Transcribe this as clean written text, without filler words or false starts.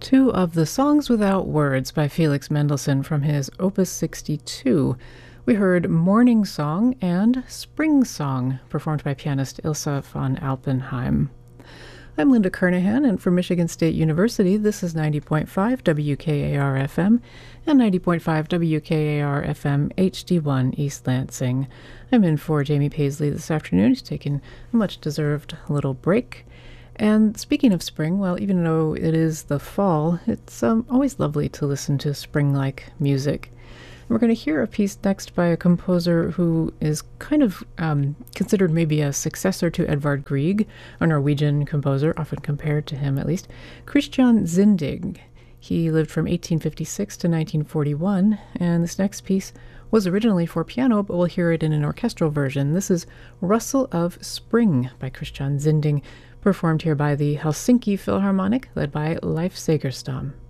Two of the Songs Without Words by Felix Mendelssohn from his Opus 62. We heard Morning Song and Spring Song, performed by pianist Ilse von Alpenheim. I'm Linda Kernahan, and from Michigan State University, this is 90.5 WKAR-FM and 90.5 WKAR-FM HD1 East Lansing. I'm in for Jamie Paisley this afternoon. He's taking a much-deserved little break. And speaking of spring, well, even though it is the fall, it's always lovely to listen to spring-like music. We're going to hear a piece next by a composer who is kind of considered maybe a successor to Edvard Grieg, a Norwegian composer, often compared to him at least, Christian Zindig. He lived from 1856 to 1941, and this next piece was originally for piano, but we'll hear it in an orchestral version. This is Rustle of Spring by Christian Zindig, performed here by the Helsinki Philharmonic, led by Leif Segerstam.